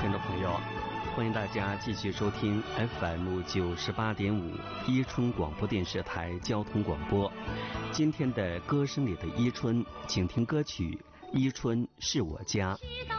听众朋友，欢迎大家继续收听 FM 98.5伊春广播电视台交通广播。今天的歌声里的伊春，请听歌曲《伊春是我家》。